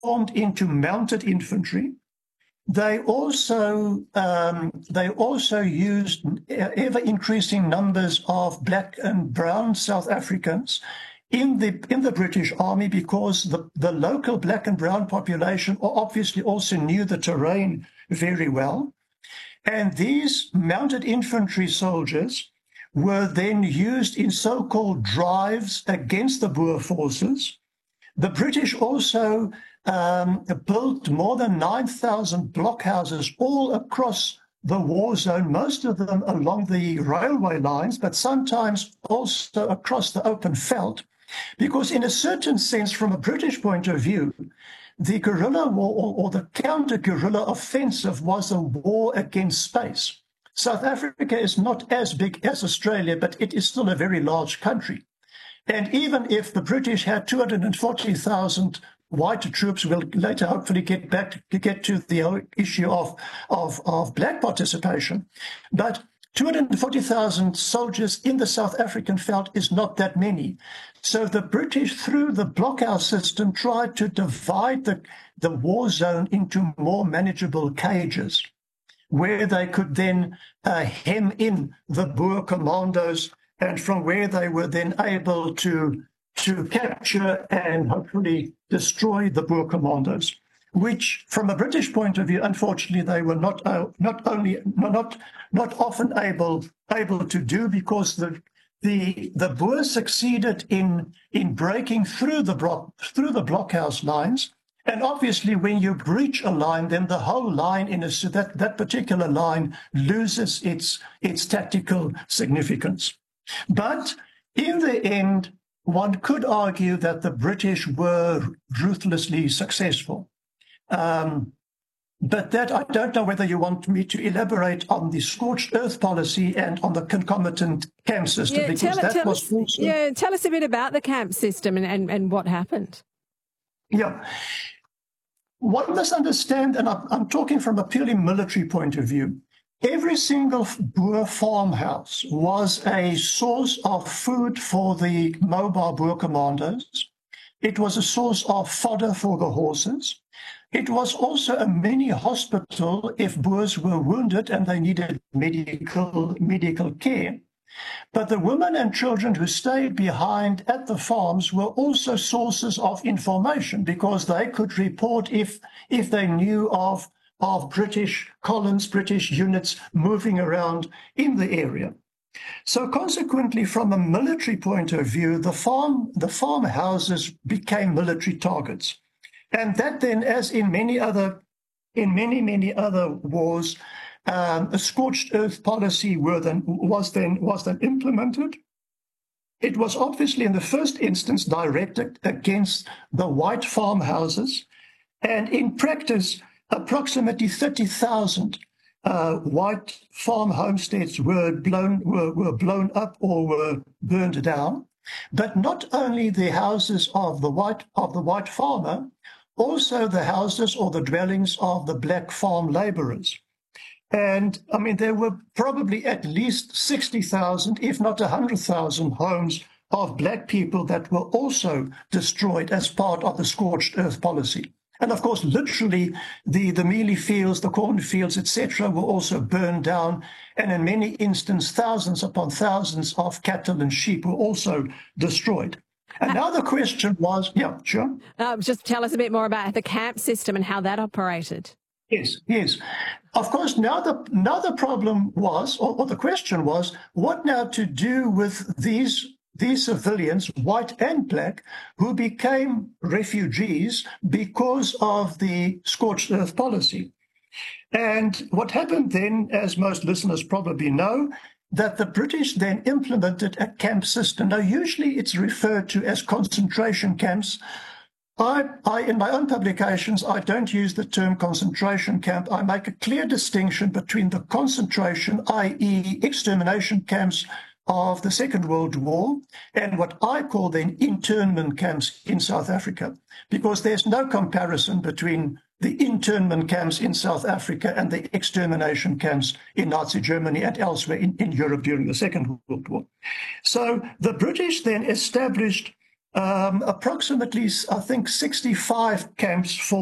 formed into mounted infantry. They also used ever-increasing numbers of black and brown South Africans in the British Army, because the local black and brown population obviously also knew the terrain very well. And these mounted infantry soldiers were then used in so-called drives against the Boer forces. The British also built more than 9,000 blockhouses all across the war zone, most of them along the railway lines, but sometimes also across the open veldt, because in a certain sense, from a British point of view, the guerrilla war or the counter-guerrilla offensive was a war against space. South Africa is not as big as Australia, but it is still a very large country. And even if the British had 240,000 white troops, we'll later hopefully get to the issue of black participation, but 240,000 soldiers in the South African veldt is not that many. So the British, through the blockhouse system, tried to divide the war zone into more manageable cages, where they could then hem in the Boer commandos, and from where they were then able to capture and hopefully destroy the Boer commandos, which, from a British point of view, unfortunately, they were not often able to do, because the Boers succeeded in breaking through the blockhouse lines. And obviously, when you breach a line, then the whole line that particular line loses its tactical significance. But in the end, one could argue that the British were ruthlessly successful. But that, I don't know whether you want me to elaborate on the scorched earth policy and on the concomitant camp system. Tell us a bit about the camp system and what happened. Yeah. One must understand, and I'm talking from a purely military point of view, every single Boer farmhouse was a source of food for the mobile Boer commandos. It was a source of fodder for the horses. It was also a mini hospital if Boers were wounded and they needed medical care. But the women and children who stayed behind at the farms were also sources of information, because they could report if they knew of British columns, British units moving around in the area. So consequently, from a military point of view, the farmhouses became military targets. And that then, as in many other wars, a scorched earth policy was then implemented. It was obviously in the first instance directed against the white farmhouses, and in practice, approximately 30,000 white farm homesteads were blown up or were burned down. But not only the houses of the white farmer, also the houses or the dwellings of the black farm laborers. And I mean, there were probably at least 60,000, if not 100,000 homes of black people that were also destroyed as part of the scorched earth policy. And of course, literally, the mealie fields, the cornfields, etc., were also burned down. And in many instances, thousands upon thousands of cattle and sheep were also destroyed. And now the question was, yeah, sure. Just tell us a bit more about the camp system and how that operated. Yes. Of course, now the problem was, or the question was, what now to do with these civilians, white and black, who became refugees because of the scorched earth policy. And what happened then, as most listeners probably know, that the British then implemented a camp system. Now, usually it's referred to as concentration camps. In my own publications, I don't use the term concentration camp. I make a clear distinction between the concentration, i.e. extermination camps of the Second World War, and what I call then internment camps in South Africa, because there's no comparison between the internment camps in South Africa and the extermination camps in Nazi Germany and elsewhere in Europe during the Second World War. So the British then established approximately, I think, 65 camps for